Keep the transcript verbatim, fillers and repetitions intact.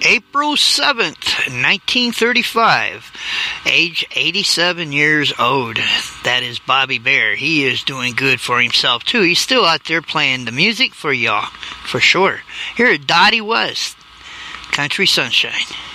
April seventh, nineteen thirty-five, age eighty-seven years old. That is Bobby Bare. He is doing good for himself, too. He's still out there playing the music for y'all, for sure. Here at Dottie West, Country Sunshine.